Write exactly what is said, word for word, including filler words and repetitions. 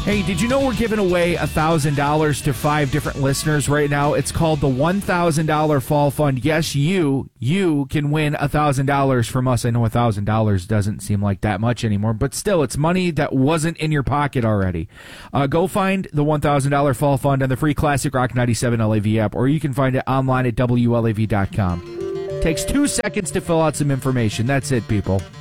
Hey, did you know we're giving away one thousand dollars to five different listeners right now? It's called the one thousand dollars Fall Fund. Yes, you, you can win one thousand dollars from us. I know one thousand dollars doesn't seem like that much anymore, but still, it's money that wasn't in your pocket already. Uh, go find the one thousand dollars Fall Fund on the free Classic Rock ninety-seven L A V app, or you can find it online at W L A V dot com. Takes two seconds to fill out some information. That's it, people.